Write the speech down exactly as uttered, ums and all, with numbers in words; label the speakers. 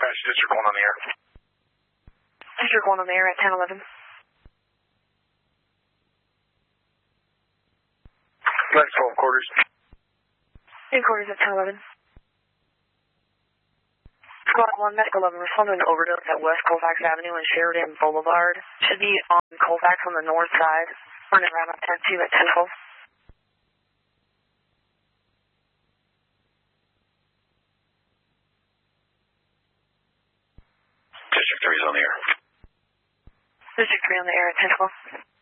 Speaker 1: Dispatch, District one on the air.
Speaker 2: District one on the air at ten eleven.
Speaker 1: Next twelve quarters.
Speaker 2: Headquarters at ten eleven. Squad one, Medical eleven, respond to an overdose at West Colfax Avenue and Sheridan Boulevard. Should be on Colfax on the north side. Running around on ten two at ten twelve.
Speaker 1: District three is on the air.
Speaker 2: District three on the air at ten twelve.